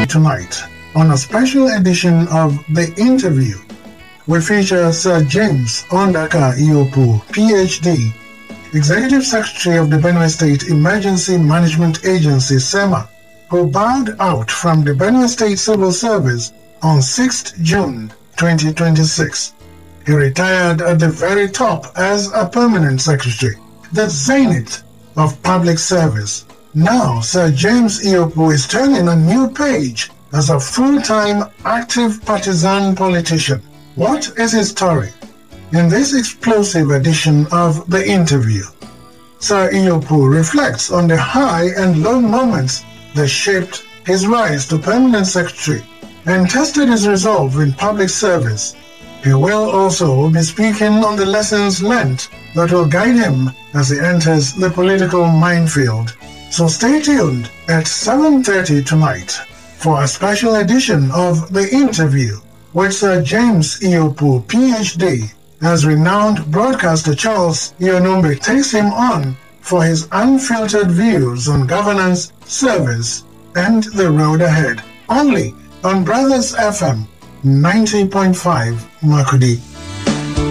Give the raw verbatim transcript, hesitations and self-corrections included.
tonight, on a special edition of The Interview, we feature Sir James Ondaka Iyopu, P H D, Executive Secretary of the Benue State Emergency Management Agency, SEMA, who bowed out from the Benue State Civil Service on sixth June twenty twenty-six. He retired at the very top as a permanent secretary, the zenith of public service. Now, Sir James Iyopu is turning a new page as a full-time active partisan politician. What is his story? In this explosive edition of The Interview, Sir Iyopu reflects on the high and low moments that shaped his rise to permanent secretary and tested his resolve in public service. He will also be speaking on the lessons learned that will guide him as he enters the political minefield. So stay tuned at seven thirty tonight for a special edition of The Interview with Sir James Iyopu, P H D, as renowned broadcaster Charles Ionumbi takes him on for his unfiltered views on governance, service, and the road ahead. Only on Brothers F M ninety point five Makudi.